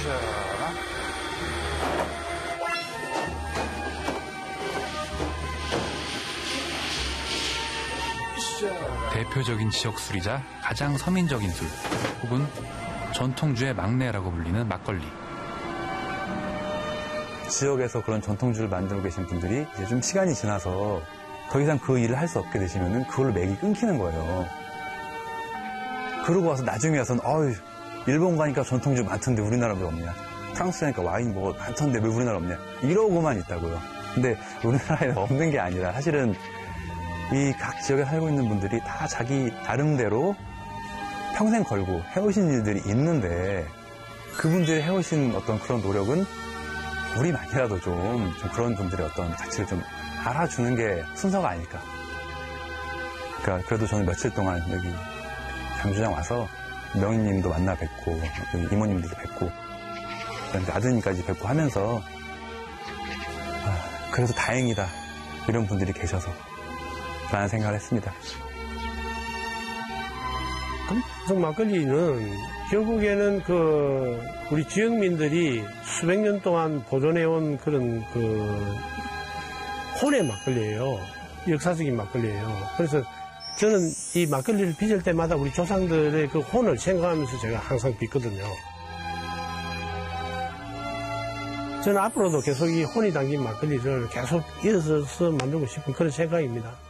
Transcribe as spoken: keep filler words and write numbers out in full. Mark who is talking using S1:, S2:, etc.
S1: 으쌰.
S2: 대표적인 지역 술이자 가장 서민적인 술, 혹은 전통주의 막내라고 불리는 막걸리.
S3: 지역에서 그런 전통주를 만들고 계신 분들이 이제 좀 시간이 지나서 더 이상 그 일을 할 수 없게 되시면은 그걸로 맥이 끊기는 거예요. 그러고 와서 나중에 와서는 어휴, 일본 가니까 전통주 많던데 우리나라 왜 없냐? 프랑스 가니까 와인 뭐 많던데 왜 우리나라 없냐? 이러고만 있다고요. 근데 우리나라에 없는 게 아니라 사실은 이 각 지역에 살고 있는 분들이 다 자기 나름대로 평생 걸고 해오신 일들이 있는데 그분들이 해오신 어떤 그런 노력은 우리만이라도 좀, 좀 그런 분들의 어떤 가치를 좀 알아주는 게 순서가 아닐까. 그러니까 그래도 저는 며칠 동안 여기 장주장 와서 명희님도 만나 뵙고 여기 이모님들도 뵙고 그다음에 아드님까지 뵙고 하면서 아, 그래도 다행이다 이런 분들이 계셔서 라는 생각을 했습니다.
S4: 금성 막걸리는 결국에는 그 우리 지역민들이 수백 년 동안 보존해온 그런 그 혼의 막걸리예요. 역사적인 막걸리예요. 그래서 저는 이 막걸리를 빚을 때마다 우리 조상들의 그 혼을 생각하면서 제가 항상 빚거든요. 저는 앞으로도 계속 이 혼이 담긴 막걸리를 계속 이어서 만들고 싶은 그런 생각입니다.